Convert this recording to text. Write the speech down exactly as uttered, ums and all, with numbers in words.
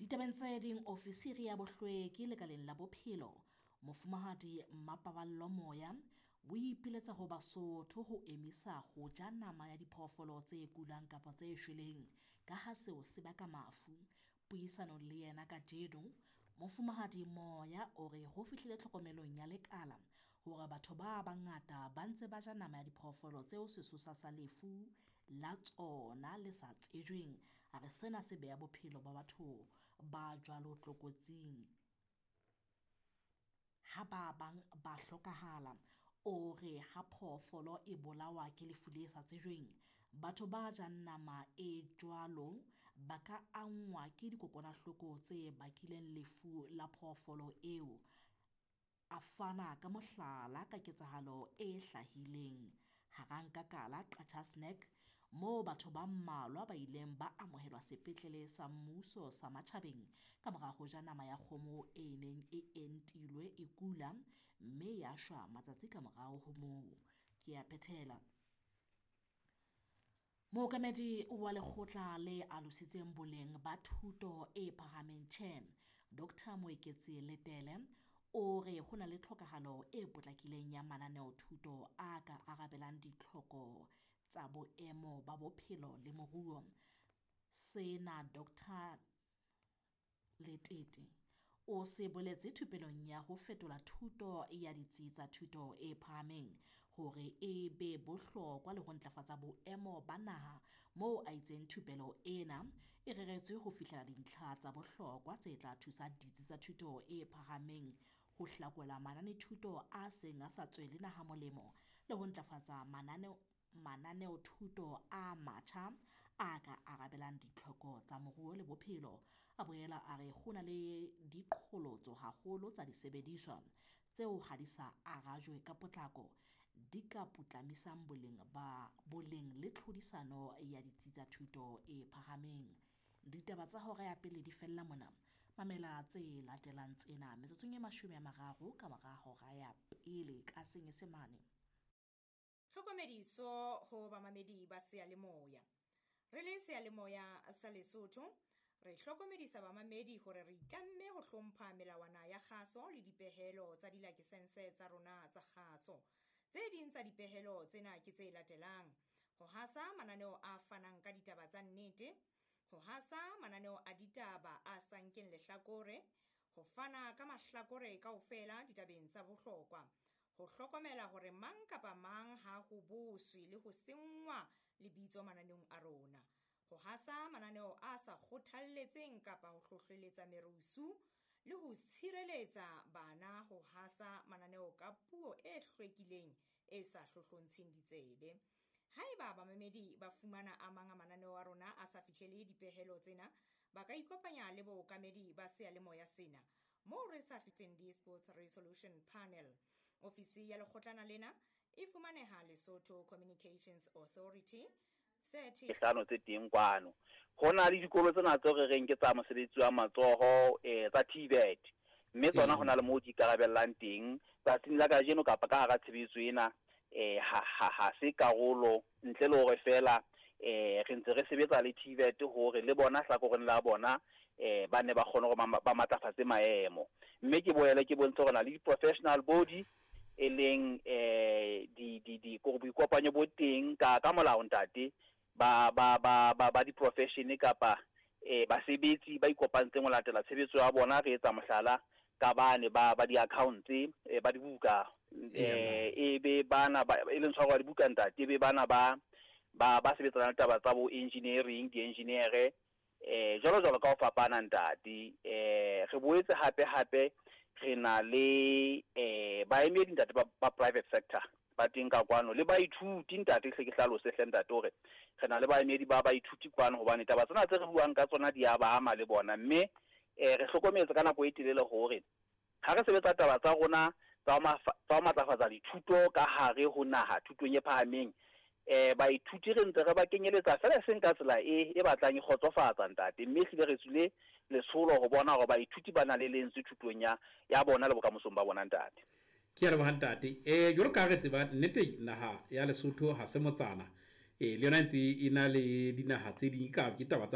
Ditabeng tse ding ofisiri ya bohlweki lekaleng la bophelo, Mofumahadi Mapaballo Moya o ipiletsa ho Basotho ho emisa ho ja nama ya diphoofolo tse kulang kapa tse shweleng ka ha seo se baka mafu. Puisano le yena ka Jedo, Mofumahadi Moya o re ho fihlile tlhokomelong ya lekala hore batho ba bangata ba ntse ba ja nama ya diphoofolo tseo sesosa sa lefu la tsona le sa tsejweng, a re sena se beha bophelo ba batho ba jwalo tlokotsing. Ha ba bang ba hlokahala, o re ha phoofolo e bolawa ke lefu le sa tsejweng, batho ba jang nama e jwalo ba ka angwa ke dikokwanahloko tse bakileng lefu la phoofolo eo. A fana ka mohlala ka ketsahalo e hlahileng Harankakala Qacha Snack, moo batho ba mmalwa ba ileng ba amohelwa sepetlele sa mmuso sa Matjhabeng ka mora ho ja nama ya kgomo e neng e entilwe e kula mme ya shwa matsatsi ka morao ho moo. Ke a phethela. Mookamedi wa lekgotla le alositseng boleng ba thuto e phahameng Chen, Doctor Moeketsi Letele, o re ho na le tlhokahalo e potlakileng ya mananeo thuto a ka arabelang ditlhoko tsa boemo ba bophelo le moruo. Sena Doctor Letete o se boletse thupelong ya ho fetola thuto ya ditsi tsa thuto e phahameng hore e be bohlokwa le ho ntlafatsa boemo ba naha, moo a itseng thupelo ena e reretswe ho fihlela dintlha tsa bohlokwa tse tla thusa ditsi tsa thuto e phahameng ho hlakola manane thuto a seng a sa tswele naha molemo le ho ntlafatsa mananeo mananeo thuto a matjha a ka arabelang ditlhoko tsa moruo le bophelo. A boela a re ho na le diqholotso haholo tsa disebediswa tseo ha di sa arajwe ka potlako di ka putlamisang boleng ba boleng le tlhodisano ya ditsi tsa thuto e phahameng. Ditaba tsa hora ya pele di fella mona. Mamela tse latelang tsena metsotsong e mashome a mararo ka mora hora ya pele ka Senyesemane. Hlokomediso ho bamamedi ba Seyalemoya. Re le Seyalemoya sa Lesotho, re hlokomedisa bamamedi hore re itlamme ho hlompha melawana ya kgaso le dipehelo tsa dilakesense tsa rona tsa kgaso. Tse ding tsa dipehelo tsena ke tse latelang: ho hasa mananeo a fanang ka ditaba tsa nnete, ho hasa mananeo a ditaba a sankeng lehlakore, ho fana ka mahlakore kaofela ditabeng tsa bohlokwa, ho hlokomela hore mang kapa mang ha ho boswe le ho sengwa lebitso mananeong a rona, ho hasa mananeo a sa kgothalletseng kapa ho hlohleletsa merusu, le ho tshireletsa bana ho hasa mananeo ka puo e hlwekileng e sa hlohlontsheng ditsebe. Haeba bamamedi ba fumana a mang a mananeo a rona a sa fihlele dipehelo tsena, ba ka ikopanya le bookamedi ba Seyalemoya sena, moo re sa fihleng Dispute Resolution Panel. Ofisi ya lekgotlana lena e fumaneha Lesotho Communications Authority thirty hlano tse teng kwano. Ho na le dikolo tsena tse re reng ke tsa mosebetsi wa matsoho eh tsa T V E T, mme tsona ho na le moo di karabellang teng tsatsing la kajeno kapa ka hara tshebetso ena eh ha ha ha se karolo ntle le hore fela eh re ntse re sebetsa le T V E T hore le bona hlakoreng la bona eh ba ne ba kgona hore ba matlafatse maemo. Mme ke boela ke bontse hore na le di-professional body e leng eh di di di go boikopanya bo teng ka ka molao ntate ba ba ba ba ba di-profession kapa eh basebetsi ba ikopantseng ho latela tshebetso ya bona. Re etsa mohlala ka bane ba ba di-accounts eh ba dibuka eh e be bana ba e leng tshwarwa dibuka ntate, e be bana ba ba ba sebetsana le taba tsa bo engineering, di-engineer eh jalo jalo ka ho fapana ntate. Eh re boetse hape hape re na le eh baemedi ntate ba private sector ba teng ka kwano le baithuti ntate. Hle ke hlalose hle ntate hore re na le baemedi ba baithuti kwano hobane taba tsena tse re buang ka tsona di a ba ama le bona. Mme eh re hlokometse ka nako e telele hore ha re sebetsa taba tsa rona tsa tsa matlafatsa dithuto ka hare ho naha thutong e phahameng, eh baithuti re ntse re ba kenyeletsa fela seng ka tsela e e batlang e khotsofatsa ntate. Mme hle re tsule lesolo ho bona hore baithuti ba na le lentswe thutong ya ya bona le bokamosong ba bona ntate. Ke a leboha ntate. Eh jolo ka re tseba nnete naha ya Lesotho ha se motsana, eh le yona ntse ina le dinaha tse ding ka ke taba